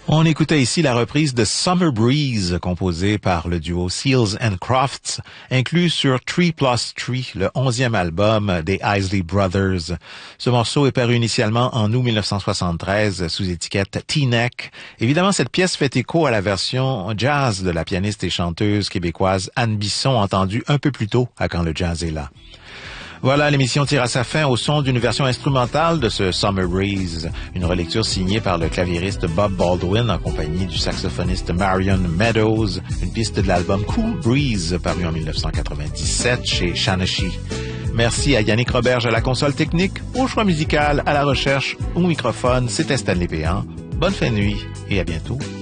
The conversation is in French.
On écoutait ici la reprise de Summer Breeze, composée par le duo Seals and Crofts, inclus sur 3+3, le 11e album des Isley Brothers. Ce morceau est paru initialement en août 1973 sous étiquette T-Neck. Évidemment, cette pièce fait écho à la version jazz de la pianiste et chanteuse québécoise Anne Bisson, entendue un peu plus tôt à Quand le jazz est là. Voilà, l'émission tire à sa fin au son d'une version instrumentale de ce Summer Breeze, une relecture signée par le claviériste Bob Baldwin en compagnie du saxophoniste Marion Meadows, une piste de l'album Cool Breeze paru en 1997 chez Shanashi. Merci à Yannick Roberge à la console technique, au choix musical, à la recherche, au microphone. C'était Stanley Péan. Bonne fin de nuit et à bientôt.